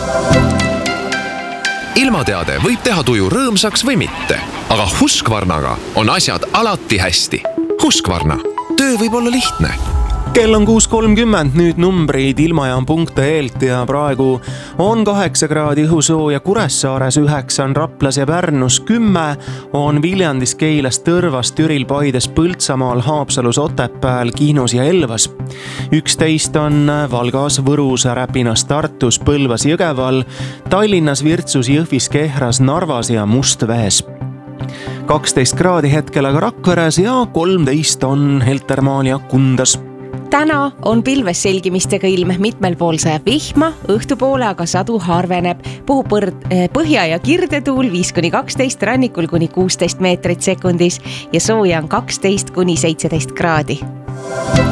Ilmateade võib teha tuju rõõmsaks või mitte, aga Husqvarnaga on asjad alati hästi. Husqvarna. Töö võib olla lihtne. Kell on 6.30, nüüd numbrid ilmajaam.eelt ja praegu on 8 kraadi õhusooja Kuressaares, 9 on Raplas ja Pärnus, 10 on Viljandis, Keilas, Tõrvas, Türil, Paides, Põltsamaal, Haapsalus, Otepääl, Kihnus ja Elvas. 11 on Valgas, Võrus, Räpinas, Tartus, Põlvas, Jõgeval, Tallinnas, Virtsus, Jõhvis, Kehras, Narvas ja Mustvees. 12 kraadi hetkel aga Rakveres ja 13 on Heltermaal ja Kundas. Täna on pilves selgimistega ilm, mitmel pool sajab vihma, õhtupoole aga sadu harveneb, puhub põhja- ja kirdetuul 5-12, rannikul kuni 16 meetrit sekundis ja sooja on 12-17 kraadi.